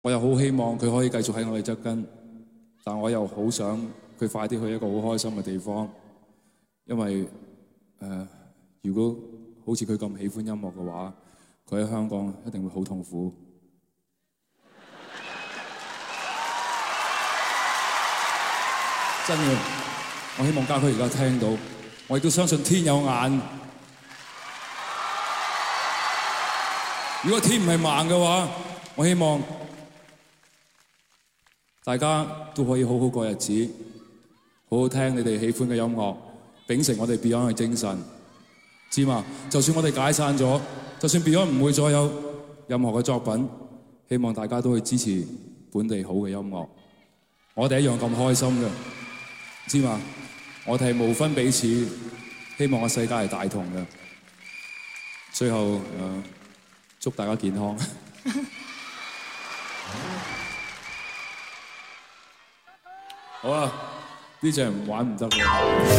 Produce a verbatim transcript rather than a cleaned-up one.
我又好希望佢可以繼續喺我哋側跟，但我又好想佢快啲去一個好開心嘅地方，因為誒、呃，如果好似佢咁喜歡音樂嘅話，佢喺香港一定會好痛苦。真嘅，我希望家駒而家聽到，我亦都相信天有眼。如果天唔係盲嘅話，我希望大家都可以好好過日子，好好聽你哋喜歡嘅音樂，秉承我哋 Beyond 嘅精神，知嘛？就算我哋解散咗，就算 Beyond 唔會再有任何嘅作品，希望大家都去支持本地好嘅音樂，我哋一樣咁開心嘅，知嘛？我哋係無分彼此，希望個世界係大同嘅。最後誒。呃祝大家健康。好啦，呢隻玩唔得嘅。